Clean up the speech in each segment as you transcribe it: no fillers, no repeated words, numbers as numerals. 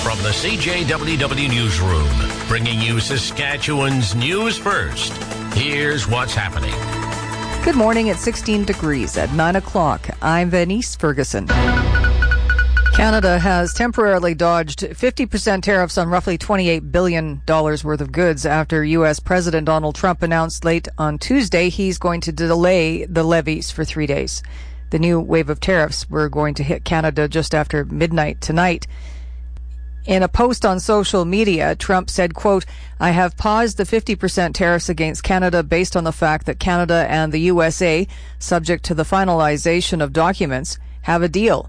from the CJWW Newsroom, bringing you Saskatchewan's news first. Here's what's happening. Good morning at 16 degrees at 9 o'clock. I'm Venice Ferguson. Canada has temporarily dodged 50% tariffs on roughly $28 billion worth of goods after U.S. President Donald Trump announced late on Tuesday he's going to delay the levies for 3 days. The new wave of tariffs were going to hit Canada just after midnight tonight. In a post on social media, Trump said, quote, "I have paused the 50% tariffs against Canada based on the fact that Canada and the USA, subject to the finalization of documents, have a deal."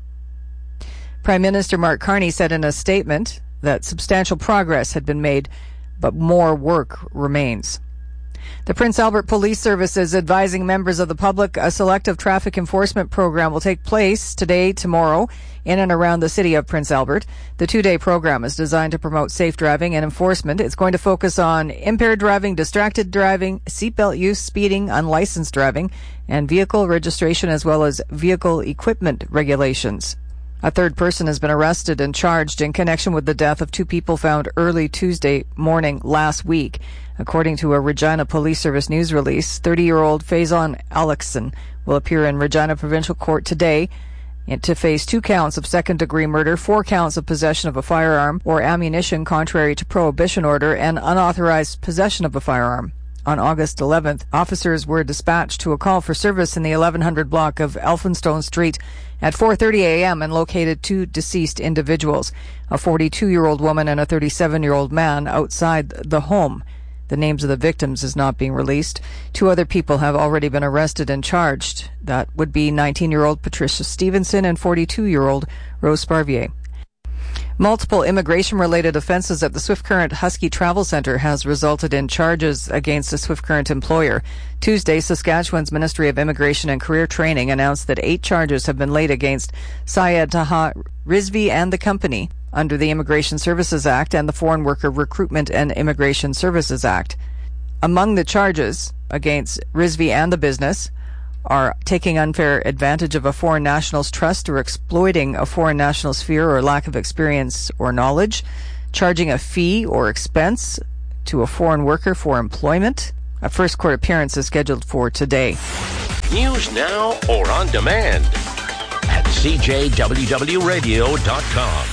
Prime Minister Mark Carney said in a statement that substantial progress had been made, but more work remains. The Prince Albert Police Service is advising members of the public a selective traffic enforcement program will take place today, tomorrow, in and around the city of Prince Albert. The 2-day program is designed to promote safe driving and enforcement. It's going to focus on impaired driving, distracted driving, seatbelt use, speeding, unlicensed driving, and vehicle registration, as well as vehicle equipment regulations. A third person has been arrested and charged in connection with the death of 2 people found early Tuesday morning last week. According to a Regina Police Service news release, 30-year-old Faison Alexson will appear in Regina Provincial Court today to face 2 counts of second-degree murder, 4 counts of possession of a firearm or ammunition contrary to prohibition order, and unauthorized possession of a firearm. On August 11th, officers were dispatched to a call for service in the 1100 block of Elphinstone Street at 4:30 a.m. and located 2 deceased individuals, a 42-year-old woman and a 37-year-old man, outside the home. The names of the victims is not being released. 2 other people have already been arrested and charged. That would be 19-year-old Patricia Stevenson and 42-year-old Rose Sparvier. Multiple immigration-related offenses at the Swift Current Husky Travel Centre has resulted in charges against a Swift Current employer. Tuesday, Saskatchewan's Ministry of Immigration and Career Training announced that 8 charges have been laid against Syed Taha Rizvi and the company under the Immigration Services Act and the Foreign Worker Recruitment and Immigration Services Act. Among the charges against Rizvi and the business are taking unfair advantage of a foreign national's trust or exploiting a foreign national's fear or lack of experience or knowledge, charging a fee or expense to a foreign worker for employment. A first court appearance is scheduled for today. News now or on demand at CJWWRadio.com.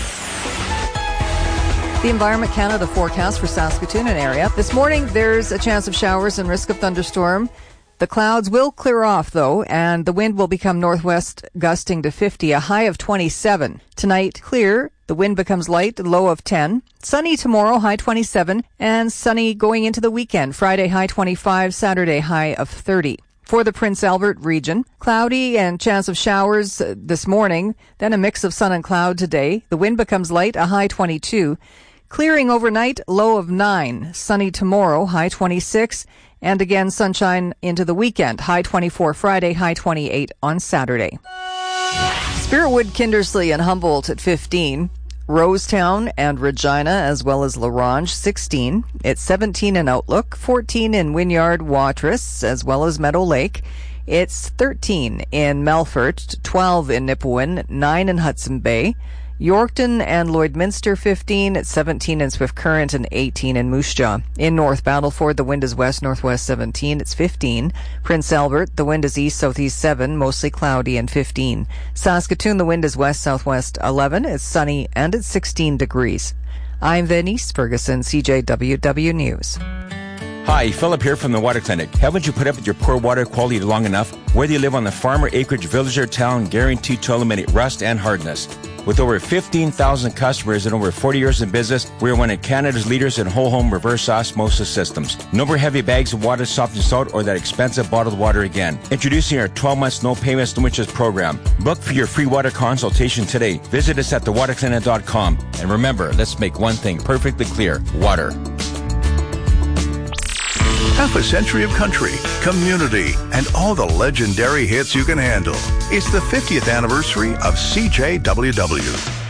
The Environment Canada forecast for Saskatoon and area. This morning, there's a chance of showers and risk of thunderstorm. The clouds will clear off, though, and the wind will become northwest, gusting to 50, a high of 27. Tonight, clear. The wind becomes light, low of 10. Sunny tomorrow, high 27. And sunny going into the weekend. Friday, high 25. Saturday, high of 30. For the Prince Albert region, cloudy and chance of showers this morning. Then a mix of sun and cloud today. The wind becomes light, a high 22. Clearing overnight, low of 9. Sunny tomorrow, high 26. And again, sunshine into the weekend. High 24 Friday, high 28 on Saturday. Spiritwood, Kindersley, and Humboldt at 15. Rosetown and Regina, as well as La Ronge, 16. It's 17 in Outlook, 14 in Wynyard, Watrous, as well as Meadow Lake. It's 13 in Melfort, 12 in Nipawin, 9 in Hudson Bay. Yorkton and Lloydminster 15, it's 17 in Swift Current and 18 in Moose Jaw. In North Battleford, the wind is west-northwest 17, it's 15. Prince Albert, the wind is east-southeast 7, mostly cloudy and 15. Saskatoon, the wind is west-southwest 11, it's sunny and it's 16 degrees. I'm Venice Ferguson, CJWW News. Hi, Philip here from the Water Clinic. Haven't you put up with your poor water quality long enough? Whether you live on the farm or acreage, village or town, guaranteed to eliminate rust and hardness. With over 15,000 customers and over 40 years in business, we are one of Canada's leaders in whole home reverse osmosis systems. No more heavy bags of water, soft and salt, or that expensive bottled water again. Introducing our 12 months no payments, no interest program. Book for your free water consultation today. Visit us at thewaterclinic.com. And remember, let's make one thing perfectly clear: water. Half a century of country, community, and all the legendary hits you can handle. It's the 50th anniversary of CJWW.